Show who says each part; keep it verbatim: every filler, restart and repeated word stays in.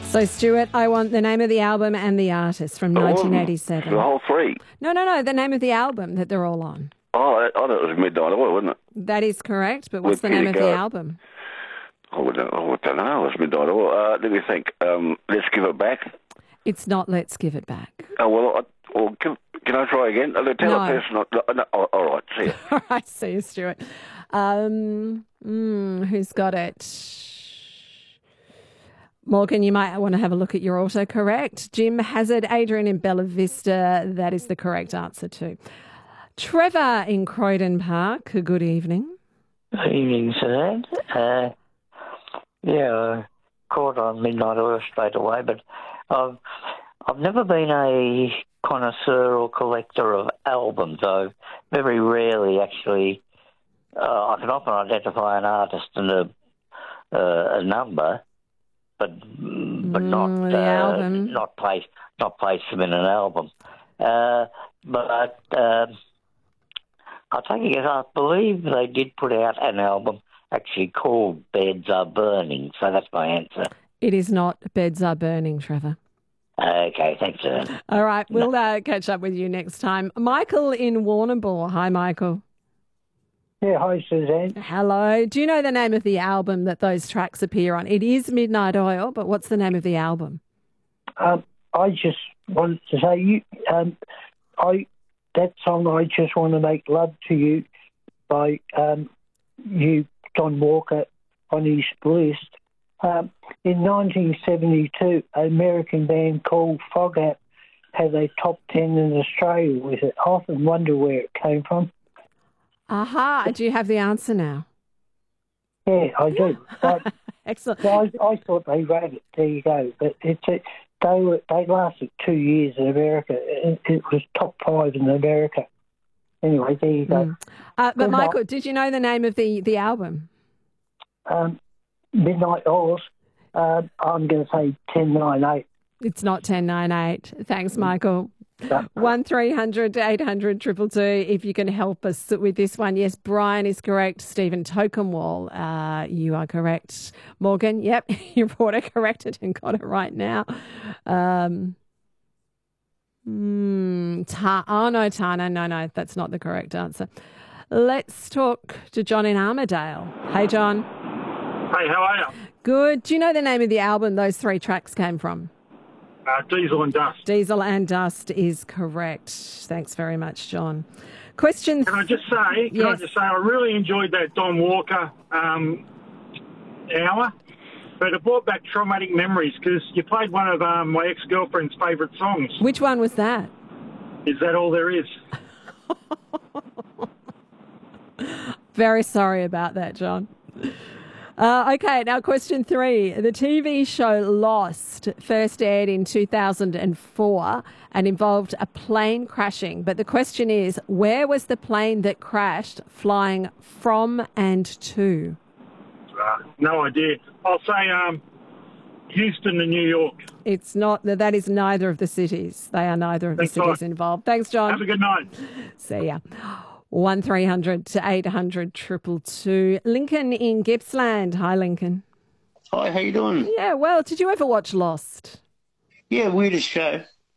Speaker 1: So, Stuart, I want the name of the album and the artist from nineteen eighty-seven.
Speaker 2: The whole three?
Speaker 1: No, no, no, the name of the album that they're all on.
Speaker 2: Oh, I, I thought it was Midnight Oil, wasn't it?
Speaker 1: That is correct, but what's
Speaker 2: With
Speaker 1: the name
Speaker 2: Peter
Speaker 1: of the
Speaker 2: Garrett.
Speaker 1: album?
Speaker 2: Oh, I don't, oh, I don't know. It was Midnight Oil. Uh, let me think. Um, Let's Give It Back.
Speaker 1: It's not Let's Give It Back.
Speaker 2: Oh, well, I, well can, can I try again? I'll tell
Speaker 1: No.
Speaker 2: a person. Not, no, no, oh, all right, see you.
Speaker 1: All right, see you, Stuart. Um, mm, who's got it? Morgan, you might want to have a look at your autocorrect. Jim Hazard, Adrian in Bella Vista. That is the correct answer too. Trevor in Croydon Park. Good evening.
Speaker 3: Good evening, sir. Uh, yeah, I caught on Midnight Oil straight away, but I've, I've never been a connoisseur or collector of albums. I very rarely actually, uh, I can often identify an artist and a, uh, a number, but but not
Speaker 1: Mm, the
Speaker 3: uh,
Speaker 1: album.
Speaker 3: not place not place them in an album. Uh, but uh, I'll take a guess. I believe they did put out an album actually called Beds Are Burning, so that's my answer.
Speaker 1: It is not Beds Are Burning, Trevor.
Speaker 3: Okay, thanks, sir.
Speaker 1: All right, we'll uh, catch up with you next time. Michael in Warrnambool. Hi, Michael.
Speaker 4: Yeah, hi, Suzanne.
Speaker 1: Hello. Do you know the name of the album that those tracks appear on? It is Midnight Oil, but what's the name of the album?
Speaker 4: Um, I just wanted to say, you, um, I that song, I Just Want to Make Love to You, by um, you, Don Walker, on his list. Um, in nineteen seventy-two, an American band called Fogout had a top ten in Australia with it. I often wonder where it came from.
Speaker 1: Aha. Do you have the answer now?
Speaker 4: Yeah, I do. But,
Speaker 1: Excellent.
Speaker 4: well, I, I thought they wrote it. There you go. But it's a, they were they lasted two years in America. It, it was top five in America. Anyway, there you go.
Speaker 1: Mm. Uh, but,
Speaker 4: Good
Speaker 1: Michael,
Speaker 4: night.
Speaker 1: did you know the name of the, the album?
Speaker 4: Um, Midnight Oils. Um, I'm going to say ten nine eight.
Speaker 1: It's not ten nine eight. Thanks, Michael.
Speaker 4: Yeah.
Speaker 1: one three hundred eight hundred two two two if you can help us with this one. Yes, Brian is correct. Stephen Tokenwall, uh, you are correct. Morgan, yep, your auto corrected and got it right now. Um, mm, ta- oh, no, Tana. No, no, that's not the correct answer. Let's talk to John in Armidale. Hey, John.
Speaker 5: Hey, how are you?
Speaker 1: Good. Do you know the name of the album those three tracks came from?
Speaker 5: Uh, Diesel and Dust.
Speaker 1: Diesel and Dust is correct. Thanks very much, John. Question.
Speaker 5: Can I just say, can I
Speaker 1: Yes.
Speaker 5: just say, I really enjoyed that Don Walker um, hour, but it brought back traumatic memories because you played one of um, my ex-girlfriend's favourite songs.
Speaker 1: Which one was that?
Speaker 5: Is that all there is?
Speaker 1: Very sorry about that, John. Uh, okay, now question three. The T V show Lost first aired in two thousand four and involved a plane crashing. But the question is, where was the plane that crashed flying from and to?
Speaker 5: Uh, no idea. I'll say um, Houston and New York.
Speaker 1: It's not, that is neither of the cities. They are neither of
Speaker 5: Thanks,
Speaker 1: the cities
Speaker 5: Mike.
Speaker 1: involved. Thanks, John.
Speaker 5: Have a good night.
Speaker 1: See ya. one three hundred to eight hundred two two two. Lincoln in Gippsland. Hi, Lincoln.
Speaker 6: Hi, how you doing?
Speaker 1: Yeah, well, did you ever watch Lost?
Speaker 6: Yeah, weirdest show.